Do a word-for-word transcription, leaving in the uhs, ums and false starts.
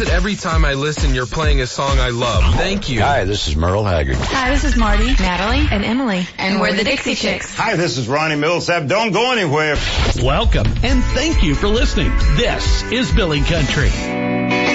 it every time I listen you're playing a song I love. Thank you. Hi, this is Merle Haggard. Hi, this is Marty, Natalie, and Emily. And we're the Dixie Chicks. Hi, this is Ronnie Millsap. Don't go anywhere. Welcome, and thank you for listening. This is Billy Country.